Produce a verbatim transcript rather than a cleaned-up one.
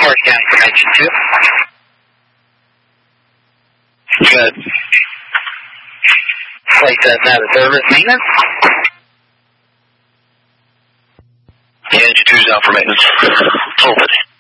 Forest County for engine two. Good. Place that out of service maintenance. Yeah, engine two's out for maintenance. Hold it.